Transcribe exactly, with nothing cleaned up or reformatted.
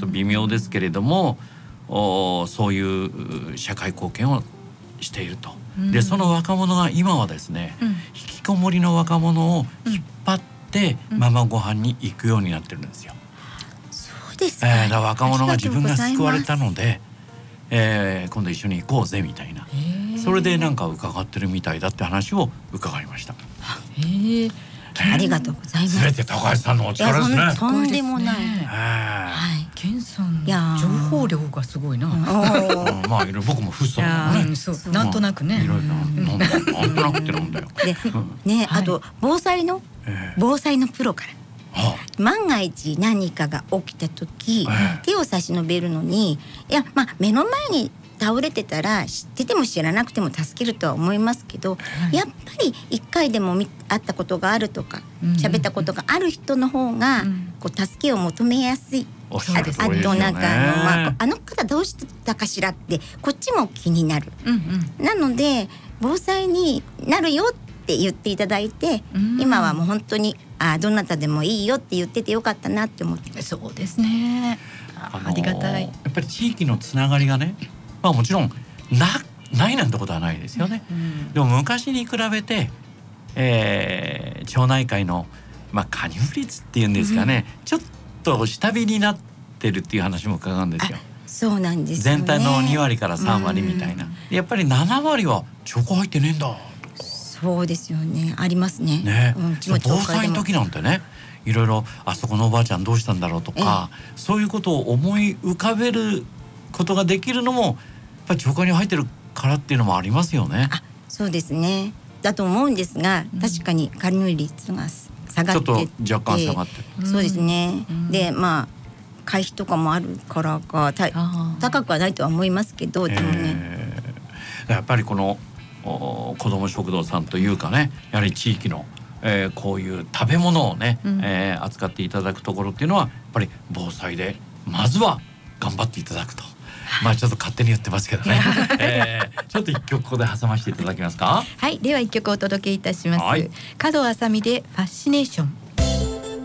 と微妙ですけれども、うん、そういう社会貢献をしていると、うん、でその若者が今はですね、うん、引きこもりの若者を引っ張ってママご飯に行くようになってるんですよ、 うん、そうですか、 えー、だ若者が自分が救われたので、えー、今度一緒に行こうぜみたいな、それでなんか伺ってるみたいだって話を伺いました。 へー、ありがとうございます。 全て高橋さんのお力ですね。 とんでもない。 はい。 健さんの情報量がすごいな。 まあいろいろ僕もフッ素だからね。 なんとなくね。 いろいろなんとなくってなんだよ。 でね、あと防災の防災のプロから。万が一何かが起きた時、手を差し伸べるのに、いやまあ目の前に倒れてたら知ってても知らなくても助けるとは思いますけど、はい、やっぱり一回でも会ったことがあるとか喋、うん、ったことがある人の方が、うん、こう助けを求めやすい。 おっしゃる通りですよね。 あとなんかあの、まあ、あの方どうしてたかしらってこっちも気になる、うんうん、なので防災になるよって言っていただいて、うん、今はもう本当にあどなたでもいいよって言っててよかったなって思ってます。 そうですね、 あ, ありがたい。やっぱり地域のつながりがね、まあ、もちろん な, ないなんてことはないですよね、うん、でも昔に比べて、えー、町内会の、まあ、加入率っていうんですかね、うん、ちょっと下火になってるっていう話も伺うんですよ。 そうなんですよね。 全体のにわりからさんわりみたいな、うん、やっぱりななわりはチョコ入ってねえんだ。 そうですよね、ありますね。 ね、うん、防災の時なんてね、いろいろあそこのおばあちゃんどうしたんだろうとか、そういうことを思い浮かべることができるのもやっぱり町会に入ってるからっていうのもありますよね。 あ、そうですね、だと思うんですが、確かに加入率が下がってて、 ちょっと若干下がってる。 そうですね、うん、でまあ会費とかもあるからか高くはないとは思いますけど、でもね、 やっぱりこの子ども食堂さんというかね、やはり地域の、えー、こういう食べ物をね、うん、えー、扱っていただくところっていうのはやっぱり防災でまずは頑張っていただくと、まあちょっと勝手に言ってますけどね、えー、ちょっと一曲ここで挟ませていただけますか。 はい、では一曲お届けいたします、はい、門あさみでファッシネーション。